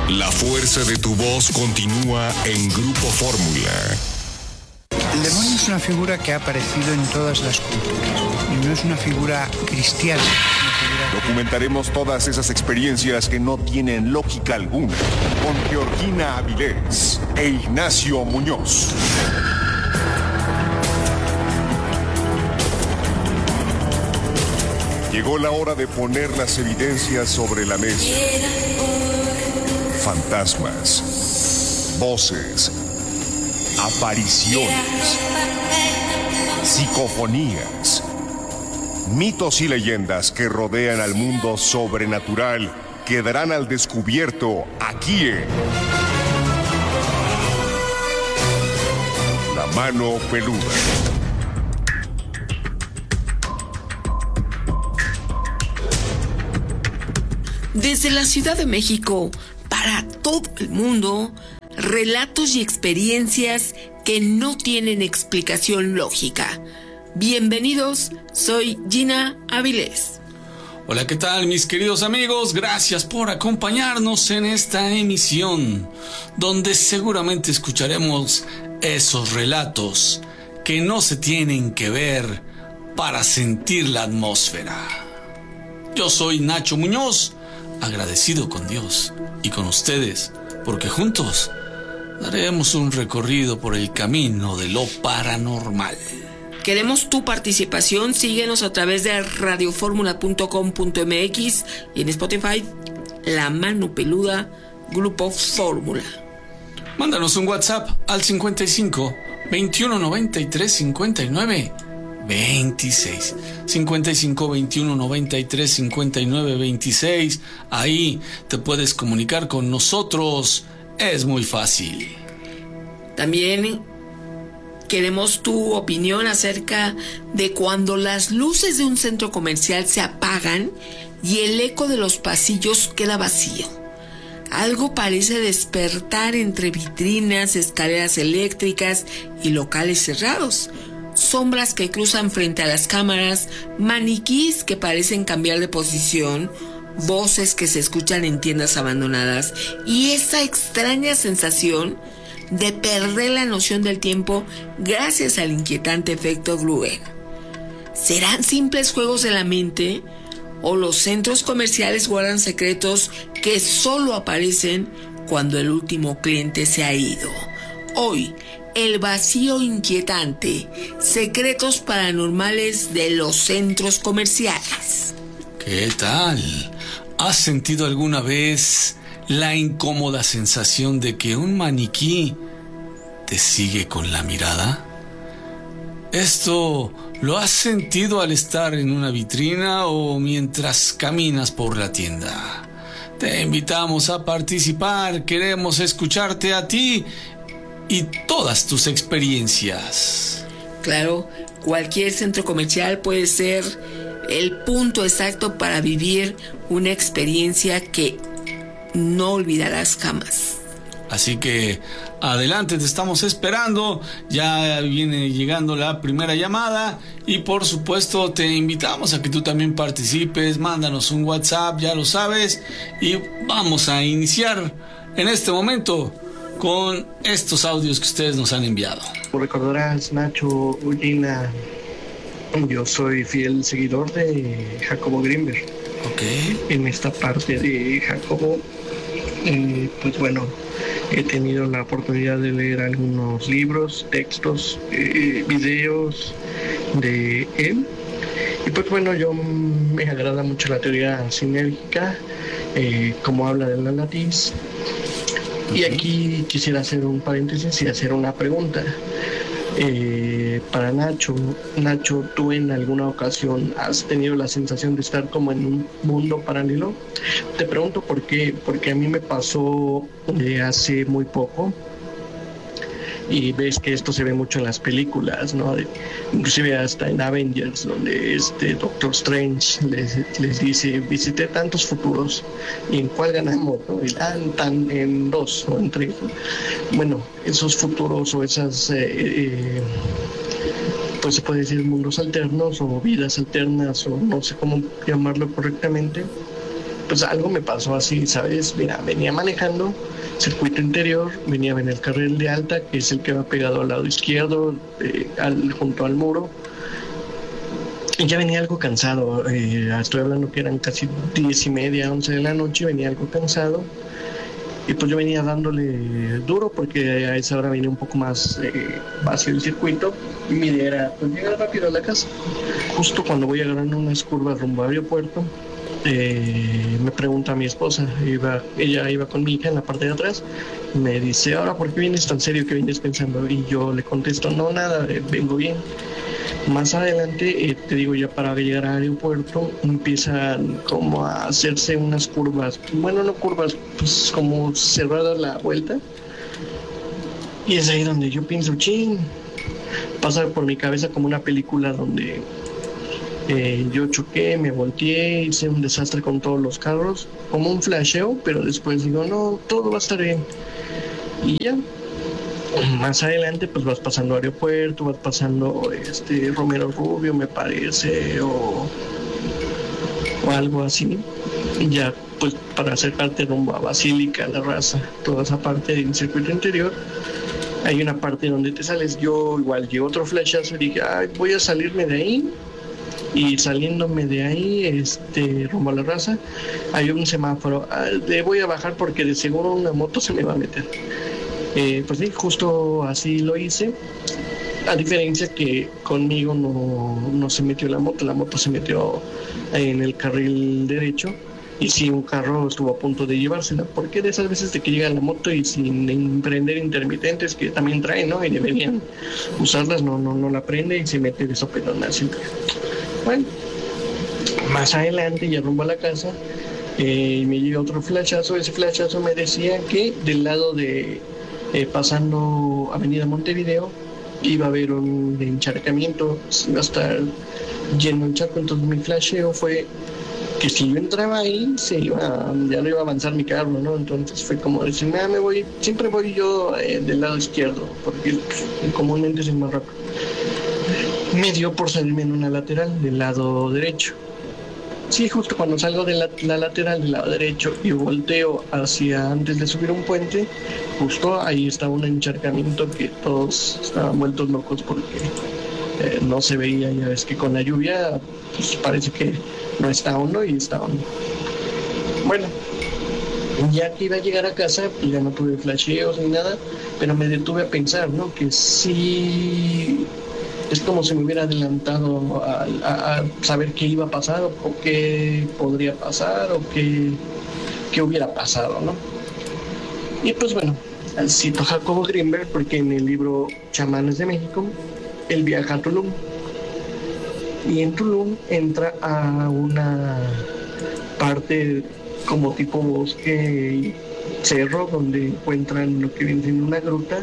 La fuerza de tu voz continúa en Grupo Fórmula. El demonio es una figura que ha aparecido en todas las culturas y no es una figura cristiana. Documentaremos todas esas experiencias que no tienen lógica alguna con Georgina Avilés e Ignacio Muñoz. Llegó la hora de poner las evidencias sobre la mesa. Fantasmas, voces, apariciones, psicofonías, mitos y leyendas que rodean al mundo sobrenatural quedarán al descubierto aquí en La Mano Peluda. Desde la Ciudad de México, para todo el mundo, relatos y experiencias que no tienen explicación lógica. Bienvenidos, soy Gina Avilés. Hola, ¿qué tal mis queridos amigos? Gracias por acompañarnos en esta emisión, donde seguramente escucharemos esos relatos que no se tienen que ver para sentir la atmósfera. Yo soy Nacho Muñoz, agradecido con Dios y con ustedes, porque juntos daremos un recorrido por el camino de lo paranormal. Queremos tu participación. Síguenos a través de radioformula.com.mx y en Spotify, La Mano Peluda, Grupo Fórmula. Mándanos un WhatsApp al 55 21 93 59 26. 55 21 93 59 26. Ahí te puedes comunicar con nosotros. Es muy fácil. También queremos tu opinión acerca de cuando las luces de un centro comercial se apagan y el eco de los pasillos queda vacío. Algo parece despertar entre vitrinas, escaleras eléctricas y locales cerrados. Sombras que cruzan frente a las cámaras, maniquís que parecen cambiar de posición, voces que se escuchan en tiendas abandonadas y esa extraña sensación de perder la noción del tiempo gracias al inquietante efecto Gruen. ¿Serán simples juegos de la mente o los centros comerciales guardan secretos que solo aparecen cuando el último cliente se ha ido? Hoy, el vacío inquietante, secretos paranormales de los centros comerciales. ¿Qué tal? ¿Has sentido alguna vez la incómoda sensación de que un maniquí te sigue con la mirada? ¿Esto lo has sentido al estar en una vitrina o mientras caminas por la tienda? Te invitamos a participar, queremos escucharte a ti y todas tus experiencias. Claro, cualquier centro comercial puede ser el punto exacto para vivir una experiencia que no olvidarás jamás. Así que adelante, te estamos esperando. Ya viene llegando la primera llamada y por supuesto te invitamos a que tú también participes. Mándanos un WhatsApp, ya lo sabes, y vamos a iniciar en este momento con estos audios que ustedes nos han enviado. Como recordarás, Nacho, Gina, yo soy fiel seguidor de Jacobo Grinberg. Okay. En esta parte de Jacobo, pues bueno, he tenido la oportunidad de leer algunos libros, textos, videos de él. Y pues bueno, me agrada mucho la teoría sinérgica, como habla de la latiz. Y aquí quisiera hacer un paréntesis y hacer una pregunta. Para Nacho, ¿tú en alguna ocasión has tenido la sensación de estar como en un mundo paralelo? Te pregunto por qué, porque a mí me pasó hace muy poco. Y ves que esto se ve mucho en las películas, ¿no? Inclusive hasta en Avengers, donde Doctor Strange les dice, visité tantos futuros, ¿y en cuál ganamos? ¿No? Y en 2 o en 3. Bueno, esos futuros o esas, pues se puede decir mundos alternos o vidas alternas, o no sé cómo llamarlo correctamente, pues algo me pasó así, ¿sabes? Mira, venía manejando circuito interior, venía en el carril de alta, que es el que va pegado al lado izquierdo, junto al muro. Y ya venía algo cansado, estoy hablando que eran casi 10:30, 11 de la noche, venía algo cansado. Y pues yo venía dándole duro porque a esa hora venía un poco más vacío el circuito. Y mi idea era pues llegar rápido a la casa. Justo cuando voy agarrando unas curvas rumbo a aeropuerto, me pregunta a mi esposa, ella iba con mi hija en la parte de atrás, me dice, ahora, ¿por qué vienes tan serio? ¿Qué vienes pensando? Y yo le contesto, no, nada, vengo bien. Más adelante, te digo, ya para llegar al aeropuerto, empiezan como a hacerse unas curvas, bueno, no curvas, pues como cerrada la vuelta. Y es ahí donde yo pienso, ching, pasa por mi cabeza como una película donde yo choqué, me volteé, hice un desastre con todos los carros, como un flasheo, pero después digo, no, todo va a estar bien. Y ya. Más adelante pues vas pasando aeropuerto, vas pasando Romero Rubio, me parece, o algo así, y ya pues para acercarte rumbo a Basílica, La Raza, toda esa parte del circuito interior, hay una parte donde te sales. Yo igual llevo otro flashazo y dije, ay, voy a salirme de ahí, y saliéndome de ahí rumbo a La Raza hay un semáforo, le voy a bajar porque de seguro una moto se me va a meter. Pues sí, justo así lo hice, a diferencia que conmigo no se metió la moto se metió en el carril derecho, y sí, un carro estuvo a punto de llevársela, porque de esas veces de que llega la moto y sin prender intermitentes, que también traen, ¿no? Y deberían usarlas, no la prende y se mete de sopetón así. Bueno, más adelante, ya rumbo a la casa, me llega otro flashazo. Ese flashazo me decía que del lado de pasando Avenida Montevideo iba a haber un encharcamiento, iba a estar lleno el charco. Entonces mi flasheo fue que si yo entraba ahí ya no iba a avanzar mi carro, ¿no? Entonces fue como decir, siempre voy yo del lado izquierdo, porque comúnmente es el más rápido. Me dio por salirme en una lateral del lado derecho. Sí, justo cuando salgo de la lateral del lado derecho y volteo hacia antes de subir un puente, justo ahí estaba un encharcamiento que todos estaban vueltos locos porque no se veía. Ya ves que con la lluvia pues parece que no está hondo y está hondo. Bueno, ya que iba a llegar a casa, pues ya no tuve flasheos ni nada, pero me detuve a pensar, ¿no? Que sí, es como si me hubiera adelantado a saber qué iba a pasar o qué podría pasar o qué hubiera pasado, ¿no? Y pues bueno, cito a Jacobo Greenberg porque en el libro Chamanes de México, él viaja a Tulum. Y en Tulum entra a una parte como tipo bosque y cerro, donde encuentran lo que viene siendo una gruta.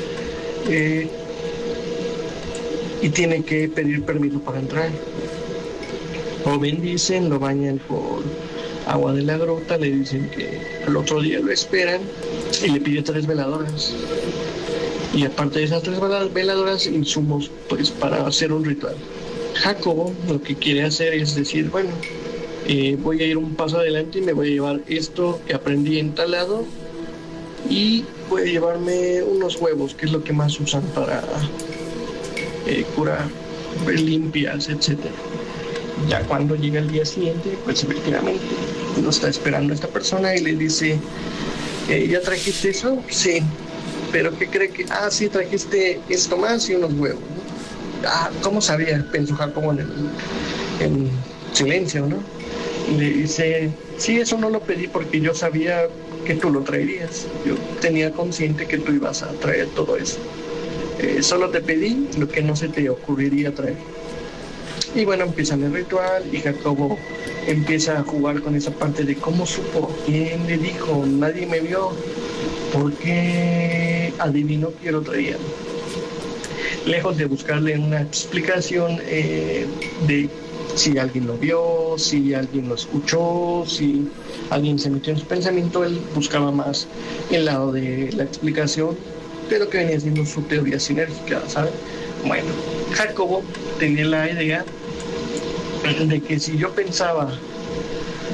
Y tiene que pedir permiso para entrar. Lo bendicen, lo bañan por agua de la gruta, le dicen que al otro día lo esperan y le pide 3 veladoras. Y aparte de esas 3 veladoras, insumos pues para hacer un ritual. Jacobo lo que quiere hacer es decir, bueno, voy a ir un paso adelante y me voy a llevar esto que aprendí en tal lado, y voy a llevarme unos huevos, que es lo que más usan para curar limpias, etcétera. Ya cuando llega el día siguiente, pues efectivamente lo está esperando esta persona y le dice, ¿ya trajiste eso? Sí. ¿Pero qué cree que? Sí, trajiste esto más y unos huevos, ¿no? ¿Cómo sabía? Pensó Jacobo en silencio, ¿no? Y le dice, sí, eso no lo pedí porque yo sabía que tú lo traerías. Yo tenía consciente que tú ibas a traer todo eso. Solo te pedí lo que no se te ocurriría traer. Y bueno, empiezan el ritual y Jacobo empieza a jugar con esa parte de cómo supo, quién le dijo, nadie me vio, porque adivinó que lo traían. Lejos de buscarle una explicación de si alguien lo vio, si alguien lo escuchó, si alguien se metió en su pensamiento, él buscaba más el lado de la explicación de lo que venía siendo su teoría sinérgica, ¿sabes? Bueno, Jacobo tenía la idea de que si yo pensaba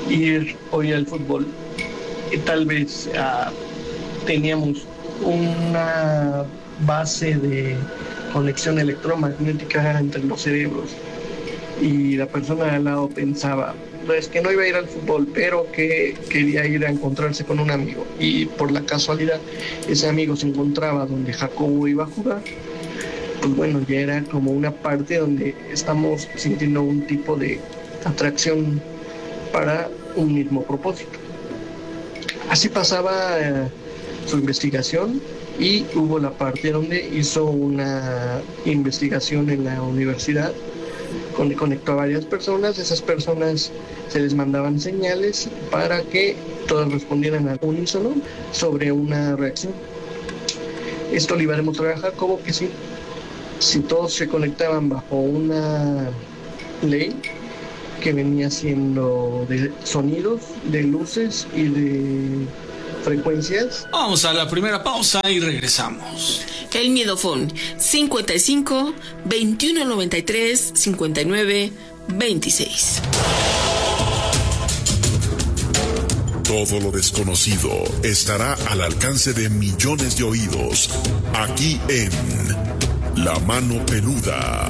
ir hoy al fútbol. Y tal vez teníamos una base de conexión electromagnética entre los cerebros y la persona de al lado pensaba pues que no iba a ir al fútbol, pero que quería ir a encontrarse con un amigo, y por la casualidad ese amigo se encontraba donde Jacobo iba a jugar. Pues bueno, ya era como una parte donde estamos sintiendo un tipo de atracción para un mismo propósito. Así pasaba su investigación, y hubo la parte donde hizo una investigación en la universidad, donde conectó a varias personas. Esas personas se les mandaban señales para que todas respondieran al unísono sobre una reacción. Esto lo iba a demostrar a Jacobo que sí, si todos se conectaban bajo una ley que venía siendo de sonidos, de luces y de frecuencias. Vamos a la primera pausa y regresamos. El Miedofón 55 21 93 59 26. Todo lo desconocido estará al alcance de millones de oídos, aquí en La Mano Peluda.